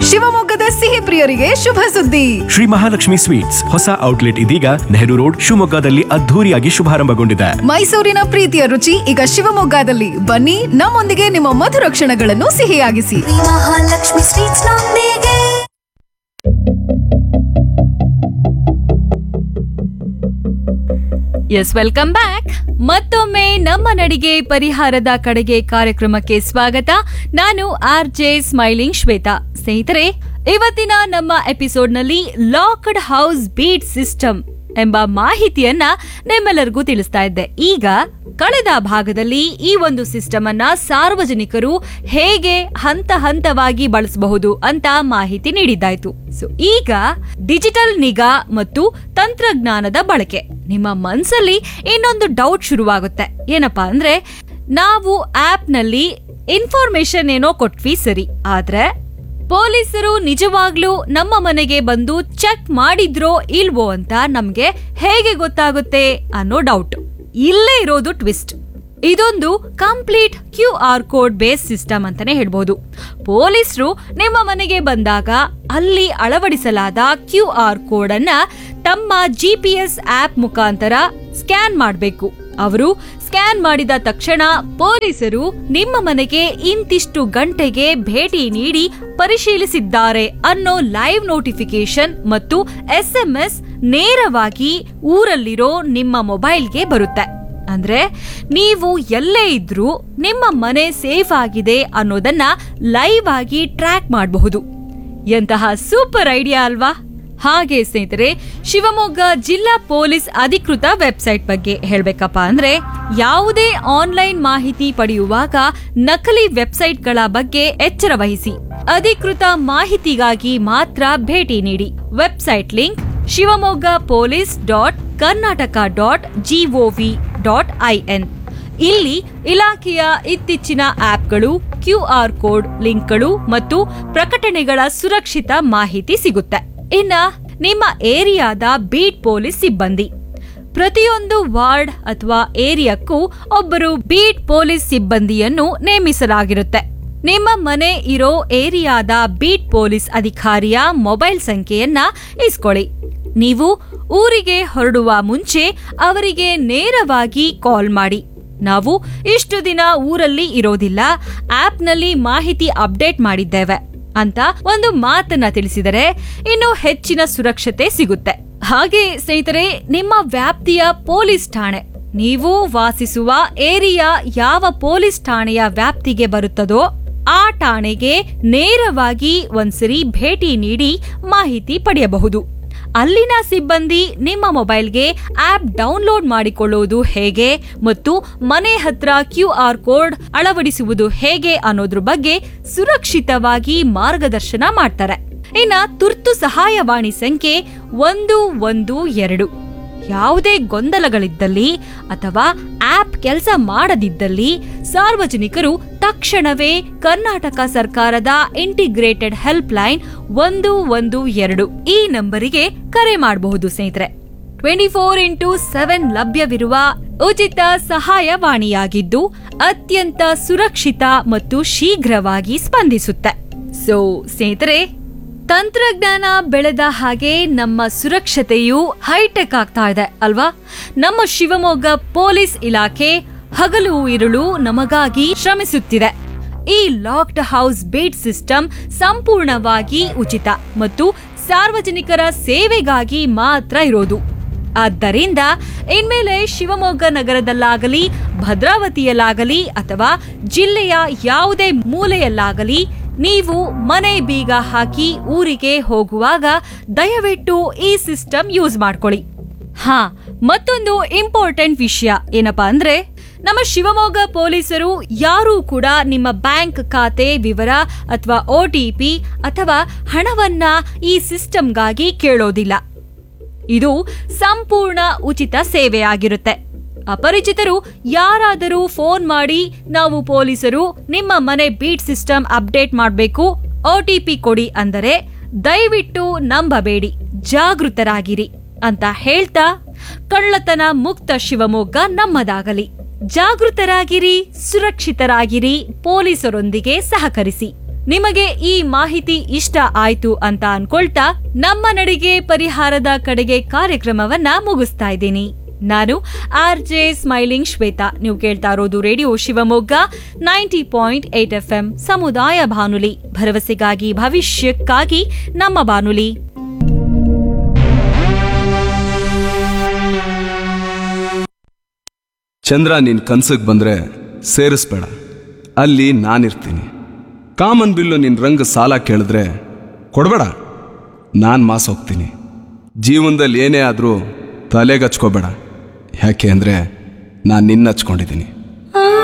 ಶಿವಮೊಗ್ಗದ ಸಿಹಿ ಪ್ರಿಯರಿಗೆ ಶುಭ ಸುದ್ದಿ. ಶ್ರೀ ಮಹಾಲಕ್ಷ್ಮಿ ಸ್ವೀಟ್ಸ್ ಹೊಸ ಔಟ್ಲೆಟ್ ಇದೀಗ ನೆಹರು ರೋಡ್ ಶಿವಮೊಗ್ಗದಲ್ಲಿ ಅದ್ಧೂರಿಯಾಗಿ ಶುಭಾರಂಭಗೊಂಡಿದೆ. ಮೈಸೂರಿನ ಪ್ರೀತಿಯ ರುಚಿ ಈಗ ಶಿವಮೊಗ್ಗದಲ್ಲಿ. ಬನ್ನಿ, ನಮ್ಮೊಂದಿಗೆ ನಿಮ್ಮ ಮಧುರ ಕ್ಷಣಗಳನ್ನು ಸಿಹಿಯಾಗಿಸಿ. ಮಹಾಲಕ್ಷ್ಮಿ ಸ್ವೀಟ್ಸ್ ನೊಂದಿಗೆ. S, welcome back. ಮತ್ತೊಮ್ಮೆ ನಮ್ಮ ನಡಿಗೆ ಪರಿಹಾರದ ಕಡೆಗೆ ಕಾರ್ಯಕ್ರಮಕ್ಕೆ ಸ್ವಾಗತ. ನಾನು RJ ಸ್ಮೈಲಿಂಗ್ ಶ್ವೇತಾ. ಸ್ನೇಹಿತರೆ, ಇವತ್ತಿನ ನಮ್ಮ ಎಪಿಸೋಡ್ನಲ್ಲಿ ಲಾಕ್ಡ್ ಹೌಸ್ ಬೀಟ್ ಸಿಸ್ಟಮ್ ಎಂಬ ಮಾಹಿತಿಯನ್ನ ನಿಮ್ಮೆಲ್ಲರಿಗೂ ತಿಳಿಸ್ತಾ ಇದ್ದೆ. ಈಗ ಕಳೆದ ಭಾಗದಲ್ಲಿ ಈ ಒಂದು ಸಿಸ್ಟಮ್ ಅನ್ನ ಸಾರ್ವಜನಿಕರು ಹೇಗೆ ಹಂತ ಹಂತವಾಗಿ ಬಳಸಬಹುದು ಅಂತ ಮಾಹಿತಿ ನೀಡಿದ್ದಾಯ್ತು. ಸೊ ಈಗ ಡಿಜಿಟಲ್ ನಿಗಾ ಮತ್ತು ತಂತ್ರಜ್ಞಾನದ ಬಳಕೆ. ನಿಮ್ಮ ಮನಸ್ಸಲ್ಲಿ ಇನ್ನೊಂದು ಡೌಟ್ ಶುರುವಾಗುತ್ತೆ. ಏನಪ್ಪಾ ಅಂದ್ರೆ, ನಾವು ಆಪ್ ನಲ್ಲಿ ಇನ್ಫಾರ್ಮೇಶನ್ ಏನೋ ಕೊಟ್ವಿ ಸರಿ, ಆದ್ರೆ ಪೊಲೀಸರು ನಿಜವಾಗ್ಲೂ ನಮ್ಮ ಮನೆಗೆ ಬಂದು ಚೆಕ್ ಮಾಡಿದ್ರೋ ಇಲ್ವೋ ಅಂತ ನಮ್ಗೆ ಹೇಗೆ ಗೊತ್ತಾಗುತ್ತೆ ಅನ್ನೋ ಡೌಟ್. ಇಲ್ಲೇ ಇರೋದು ಟ್ವಿಸ್ಟ್. ಇದೊಂದು complete QR code base system ಅಂತಾನೆ ಹೇಳ್ಬಹುದು. ಪೊಲೀಸರು ನಿಮ್ಮ ಮನೆಗೆ ಬಂದಾಗ ಅಲ್ಲಿ ಅಳವಡಿಸಲಾದ QR ಕೋಡ್ ಅನ್ನ ತಮ್ಮ GPS ಆಪ್ ಮುಖಾಂತರ ಸ್ಕ್ಯಾನ್ ಮಾಡಬೇಕು. ಅವರು ಸ್ಕ್ಯಾನ್ ಮಾಡಿದ ತಕ್ಷಣ ಪೊಲೀಸರು ನಿಮ್ಮ ಮನೆಗೆ ಇಂತಿಷ್ಟು ಗಂಟೆಗೆ ಭೇಟಿ ನೀಡಿ ಪರಿಶೀಲಿಸಿದ್ದಾರೆ ಅನ್ನೋ ಲೈವ್ ನೋಟಿಫಿಕೇಶನ್ ಮತ್ತು SMS ನೇರವಾಗಿ ಊರಲ್ಲಿರೋ ನಿಮ್ಮ ಮೊಬೈಲ್ಗೆ ಬರುತ್ತೆ. ಅಂದ್ರೆ ನೀವು ಎಲ್ಲೇ ಇದ್ರೂ ನಿಮ್ಮ ಮನೆ ಸೇಫ್ ಆಗಿದೆ ಅನ್ನೋದನ್ನ ಲೈವ್ ಆಗಿ ಟ್ರ್ಯಾಕ್ ಮಾಡಬಹುದು. ಎಂತಹ ಸೂಪರ್ ಐಡಿಯಾ ಅಲ್ವಾ? ಹಾಗೆ ಸ್ನೇಹಿತರೆ, ಶಿವಮೊಗ್ಗ ಜಿಲ್ಲಾ ಪೊಲೀಸ್ ಅಧಿಕೃತ ವೆಬ್ಸೈಟ್ ಬಗ್ಗೆ ಹೇಳ್ಬೇಕಪ್ಪ ಅಂದ್ರೆ, ಯಾವುದೇ ಆನ್ಲೈನ್ ಮಾಹಿತಿ ಪಡೆಯುವಾಗ ನಕಲಿ ವೆಬ್ಸೈಟ್ಗಳ ಬಗ್ಗೆ ಎಚ್ಚರ ವಹಿಸಿ. ಅಧಿಕೃತ ಮಾಹಿತಿಗಾಗಿ ಮಾತ್ರ ಭೇಟಿ ನೀಡಿ. Website link shivamoggapolice.karnataka.gov.in. ಇಲ್ಲಿ ಇಲಾಖೆಯ ಇತ್ತೀಚಿನ ಆಪ್ಗಳು, QR ಕೋಡ್ ಲಿಂಕ್ಗಳು ಮತ್ತು ಪ್ರಕಟಣೆಗಳ ಸುರಕ್ಷಿತ ಮಾಹಿತಿ ಸಿಗುತ್ತೆ. ಇನ್ನ ನಿಮ್ಮ ಏರಿಯಾದ ಬೀಟ್ ಪೊಲೀಸ್ ಸಿಬ್ಬಂದಿ. ಪ್ರತಿಯೊಂದು ವಾರ್ಡ್ ಅಥವಾ ಏರಿಯಾಕ್ಕೂ ಒಬ್ಬರು ಬೀಟ್ ಪೊಲೀಸ್ ಸಿಬ್ಬಂದಿಯನ್ನು ನೇಮಿಸಲಾಗಿರುತ್ತೆ. ನಿಮ್ಮ ಮನೆ ಇರೋ ಏರಿಯಾದ ಬೀಟ್ ಪೊಲೀಸ್ ಅಧಿಕಾರಿಯ ಮೊಬೈಲ್ ಸಂಖ್ಯೆಯನ್ನ ಇಸ್ಕೊಳ್ಳಿ. ನೀವು ಊರಿಗೆ ಹೊರಡುವ ಮುಂಚೆ ಅವರಿಗೆ ನೇರವಾಗಿ ಕಾಲ್ ಮಾಡಿ. ನಾವು ಇಷ್ಟು ದಿನ ಊರಲ್ಲಿ ಇರೋದಿಲ್ಲ, ಆಪ್ನಲ್ಲಿ ಮಾಹಿತಿ ಅಪ್ಡೇಟ್ ಮಾಡಿದ್ದೇವೆ ಅಂತ ಒಂದು ಮಾತನ್ನ ತಿಳಿಸಿದರೆ ಇನ್ನೂ ಹೆಚ್ಚಿನ ಸುರಕ್ಷತೆ ಸಿಗುತ್ತೆ. ಹಾಗೆ ಸ್ನೇಹಿತರೆ, ನಿಮ್ಮ ವ್ಯಾಪ್ತಿಯ ಪೊಲೀಸ್ ಠಾಣೆ, ನೀವು ವಾಸಿಸುವ ಏರಿಯಾ ಯಾವ ಪೊಲೀಸ್ ಠಾಣೆಯ ವ್ಯಾಪ್ತಿಗೆ ಬರುತ್ತದೋ ಆ ಠಾಣೆಗೆ ನೇರವಾಗಿ ಒಂದ್ಸರಿ ಭೇಟಿ ನೀಡಿ ಮಾಹಿತಿ ಪಡೆಯಬಹುದು. ಅಲ್ಲಿನ ಸಿಬ್ಬಂದಿ ನಿಮ್ಮ ಮೊಬೈಲ್ಗೆ ಆಪ್ ಡೌನ್ಲೋಡ್ ಮಾಡಿಕೊಳ್ಳುವುದು ಹೇಗೆ ಮತ್ತು ಮನೆ ಹತ್ರ QR ಕೋಡ್ ಅಳವಡಿಸುವುದು ಹೇಗೆ ಅನ್ನೋದ್ರ ಬಗ್ಗೆ ಸುರಕ್ಷಿತವಾಗಿ ಮಾರ್ಗದರ್ಶನ ಮಾಡ್ತಾರೆ. ಇನ್ನ ತುರ್ತು ಸಹಾಯವಾಣಿ ಸಂಖ್ಯೆ 112. ಯಾವುದೇ ಗೊಂದಲಗಳಿದ್ದಲ್ಲಿ ಅಥವಾ ಆಪ್ ಕೆಲಸ ಮಾಡದಿದ್ದಲ್ಲಿ ಸಾರ್ವಜನಿಕರು ತಕ್ಷಣವೇ ಕರ್ನಾಟಕ ಸರ್ಕಾರದ ಇಂಟಿಗ್ರೇಟೆಡ್ ಹೆಲ್ಪ್ ಲೈನ್ 112 ಈ ನಂಬರಿಗೆ ಕರೆ ಮಾಡಬಹುದು. ಸ್ನೇಹಿತರೆ, 24x7 ಲಭ್ಯವಿರುವ ಉಚಿತ ಸಹಾಯವಾಣಿಯಾಗಿದ್ದು ಅತ್ಯಂತ ಸುರಕ್ಷಿತ ಮತ್ತು ಶೀಘ್ರವಾಗಿ ಸ್ಪಂದಿಸುತ್ತೆ. ಸೊ ಸ್ನೇಹಿತರೆ, ತಂತ್ರಜ್ಞಾನ ಬೆಳೆದ ಹಾಗೆ ನಮ್ಮ ಸುರಕ್ಷತೆಯು ಹೈಟೆಕ್ ಆಗ್ತಾ ಇದೆ ಅಲ್ವಾ? ನಮ್ಮ ಶಿವಮೊಗ್ಗ ಪೊಲೀಸ್ ಇಲಾಖೆ ಹಗಲು ಇರುಳು ನಮಗಾಗಿ ಶ್ರಮಿಸುತ್ತಿದೆ. ಈ ಲಾಕ್ಡ್ ಹೌಸ್ ಬೀಟ್ ಸಿಸ್ಟಮ್ ಸಂಪೂರ್ಣವಾಗಿ ಉಚಿತ ಮತ್ತು ಸಾರ್ವಜನಿಕರ ಸೇವೆಗಾಗಿ ಮಾತ್ರ ಇರೋದು. ಆದ್ದರಿಂದ ಇನ್ಮೇಲೆ ಶಿವಮೊಗ್ಗ ನಗರದಲ್ಲಾಗಲಿ, ಭದ್ರಾವತಿಯಲ್ಲಾಗಲಿ ಅಥವಾ ಜಿಲ್ಲೆಯ ಯಾವುದೇ ಮೂಲೆಯಲ್ಲಾಗಲಿ ನೀವು ಮನೆ ಬೀಗ ಹಾಕಿ ಊರಿಗೆ ಹೋಗುವಾಗ ದಯವಿಟ್ಟು ಈ ಸಿಸ್ಟಮ್ ಯೂಸ್ ಮಾಡ್ಕೊಳ್ಳಿ. ಮತ್ತೊಂದು ಇಂಪಾರ್ಟೆಂಟ್ ವಿಷಯ ಏನಪ್ಪಾ ಅಂದ್ರೆ, ನಮ್ಮ ಶಿವಮೊಗ್ಗ ಪೊಲೀಸರು ಯಾರೂ ಕೂಡ ನಿಮ್ಮ ಬ್ಯಾಂಕ್ ಖಾತೆ ವಿವರ ಅಥವಾ OTP ಅಥವಾ ಹಣವನ್ನ ಈ ಸಿಸ್ಟಮ್ಗಾಗಿ ಕೇಳೋದಿಲ್ಲ. ಇದು ಸಂಪೂರ್ಣ ಉಚಿತ ಸೇವೆಯಾಗಿರುತ್ತೆ. ಅಪರಿಚಿತರು ಯಾರಾದರೂ ಫೋನ್ ಮಾಡಿ ನಾವು ಪೊಲೀಸರು ನಿಮ್ಮ ಮನೆ ಬೀಟ್ ಸಿಸ್ಟಮ್ ಅಪ್ಡೇಟ್ ಮಾಡಬೇಕು, OTP ಕೊಡಿ ಅಂದರೆ ದಯವಿಟ್ಟು ನಂಬಬೇಡಿ, ಜಾಗೃತರಾಗಿರಿ ಅಂತ ಹೇಳ್ತಾ, ಕಳ್ಳತನ ಮುಕ್ತ ಶಿವಮೊಗ್ಗ ನಮ್ಮದಾಗಲಿ. ಜಾಗೃತರಾಗಿರಿ, ಸುರಕ್ಷಿತರಾಗಿರಿ, ಪೊಲೀಸರೊಂದಿಗೆ ಸಹಕರಿಸಿ. ನಿಮಗೆ ಈ ಮಾಹಿತಿ ಇಷ್ಟ ಆಯ್ತು ಅಂತ ಅನ್ಕೊಳ್ತಾ ನಮ್ಮ ನಡಿಗೆ ಪರಿಹಾರದ ಕಡೆಗೆ ಕಾರ್ಯಕ್ರಮವನ್ನ ಮುಗಿಸ್ತಾ ಇದ್ದೀನಿ. ನಾನು RJ ಸ್ಮೈಲಿಂಗ್ ಶ್ವೇತಾ. ನೀವು ಕೇಳ್ತಾ ಇರೋದು ರೇಡಿಯೋ ಶಿವಮೊಗ್ಗ 90.8 FM ಸಮುದಾಯ ಬಾನುಲಿ, ಭರವಸೆಗಾಗಿ ಭವಿಷ್ಯಕ್ಕಾಗಿ ನಮ್ಮ ಬಾನುಲಿ. ಚಂದ್ರ ನಿನ್ ಕನ್ಸಕ್ ಬಂದ್ರೆ ಸೇರಿಸ್ಬೇಡ, ಅಲ್ಲಿ ನಾನಿರ್ತೀನಿ. ಕಾಮನ್ ಬಿಲ್ಲು ನಿನ್ ರಂಗ ಸಾಲ ಕೇಳಿದ್ರೆ ಕೊಡ್ಬೇಡ, ನಾನು ಮಾಸ್ ಹೋಗ್ತೀನಿ. ಜೀವನದಲ್ಲಿ ಏನೇ ಆದರೂ ತಲೆಗೆ ಹಚ್ಕೋಬೇಡ, ಯಾಕೆ ಅಂದರೆ ನಾನು ನಿನ್ನ ಹಚ್ಕೊಂಡಿದ್ದೀನಿ.